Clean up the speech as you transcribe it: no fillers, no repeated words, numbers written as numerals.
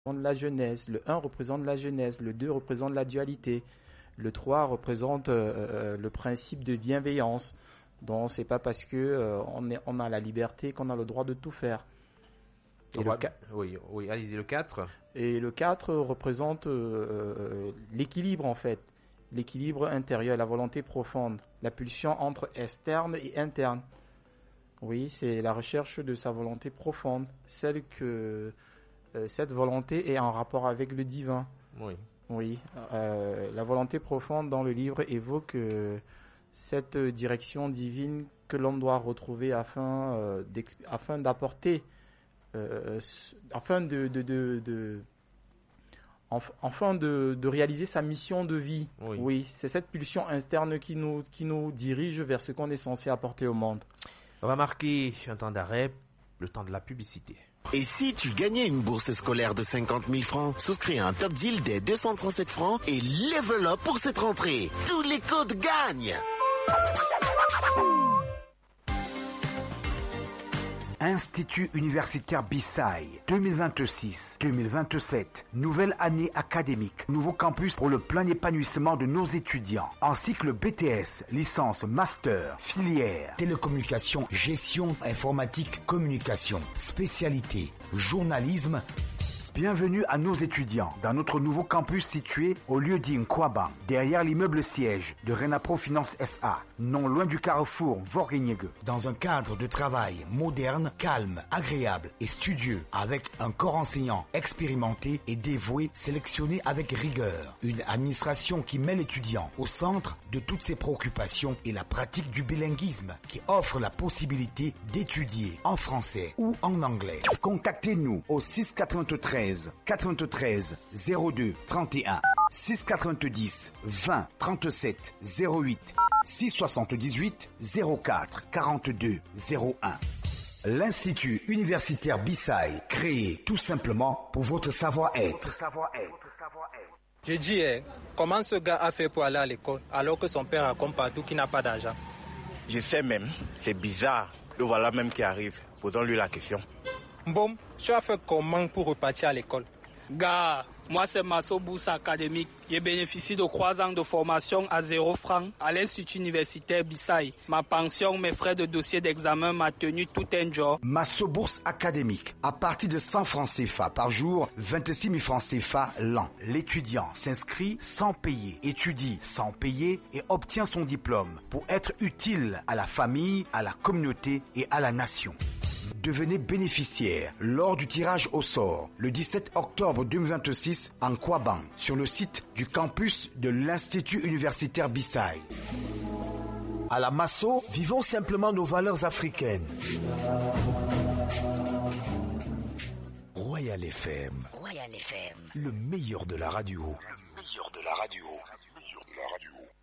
la jeunesse, le 1 représente la jeunesse, le 2 représente la dualité, le 3 représente le principe de bienveillance. Donc c'est pas parce que on a la liberté qu'on a le droit de tout faire. Et oui, allez-y, le 4. Et le 4 représente l'équilibre en fait, l'équilibre intérieur, la volonté profonde, la pulsion entre externe et interne. Oui, c'est la recherche de sa volonté profonde, celle que cette volonté est en rapport avec le divin. Oui. Oui, la volonté profonde dans le livre évoque cette direction divine que l'homme doit retrouver afin d'apporter, afin de réaliser sa mission de vie. Oui, oui, c'est cette pulsion interne qui nous dirige vers ce qu'on est censé apporter au monde. On va marquer un temps d'arrêt, le temps de la publicité. Et si tu gagnais une bourse scolaire de 50 000 francs, souscris à un top deal dès 237 francs et level up pour cette rentrée. Tous les codes gagnent. Institut universitaire Bissaï, 2026-2027, nouvelle année académique, nouveau campus pour le plein épanouissement de nos étudiants. En cycle BTS, licence, master, filière, télécommunication, gestion, informatique, communication, spécialité, journalisme. Bienvenue à nos étudiants dans notre nouveau campus situé au lieu-dit Nkwaba, derrière l'immeuble siège de Renapro Finance SA, non loin du carrefour Vorgeniegue. Dans un cadre de travail moderne, calme, agréable et studieux, avec un corps enseignant expérimenté et dévoué, sélectionné avec rigueur. Une administration qui met l'étudiant au centre de toutes ses préoccupations et la pratique du bilinguisme, qui offre la possibilité d'étudier en français ou en anglais. Contactez-nous au 693 02 31 690 20 37 08 678 04 42 01. L'Institut universitaire Bissaï, créé tout simplement pour votre savoir-être. Je dis, comment ce gars a fait pour aller à l'école alors que son père raconte partout qu'il n'a pas d'argent? Je sais même, c'est bizarre. Le voilà même qui arrive. Posons-lui la question. Bon, tu as fait comment pour repartir à l'école? Gars, moi c'est Masso Bourse Académique. J'ai bénéficié de 3 ans de formation à 0 francs à l'Institut universitaire Bissaï. Ma pension, mes frais de dossier d'examen, m'a tenu tout un jour. Masso Bourse Académique, à partir de 100 francs CFA par jour, 26 000 francs CFA l'an. L'étudiant s'inscrit sans payer, étudie sans payer et obtient son diplôme pour être utile à la famille, à la communauté et à la nation. Devenez bénéficiaire lors du tirage au sort le 17 octobre 2026 en Kwaban sur le site du campus de l'Institut universitaire Bissaï. À la Masso, vivons simplement nos valeurs africaines. Royal FM. Royal FM. Le meilleur de la radio. Le meilleur de la radio. Le meilleur de la radio.